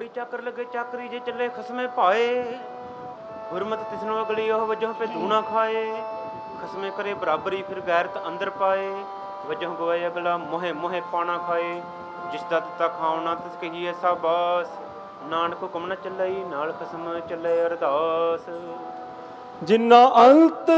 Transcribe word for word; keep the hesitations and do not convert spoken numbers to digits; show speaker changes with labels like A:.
A: ਚਾਕਰ ਲੱਗੇ ਚਾਕਰੀ ਜੇ ਚੱਲੇ ਖਸਮੇ ਭਾਏ। ਗੁਰਮਤਿ ਤਿਸਨੋਂ ਅਗਲੀ ਉਹ ਵਜੋਂ ਪੇ ਧੂਣਾ ਖਾਏ। ਖਸਮੇ ਕਰੇ ਬਰਾਬਰੀ ਫਿਰ ਗੈਰਤ ਅੰਦਰ ਪਾਏ। ਵਜੋਂ ਗਵਾਏ ਅਗਲਾ ਮੋਹੇ ਮੋਹੇ ਪਾਣਾ ਖਾਏ। ਜਿਸ ਦਾ ਦਿੱਤਾ ਖਾਉਣਾ ਤਿਸ ਕਹੀਏ ਸਾਬਾਸ। ਨਾਨਕ ਹੁਕਮ ਨ ਚੱਲਈ ਨਾਲ ਖਸਮ ਚੱਲੇ ਅਰਦਾਸ।
B: ਜਿੰਨਾ ਅੰਤ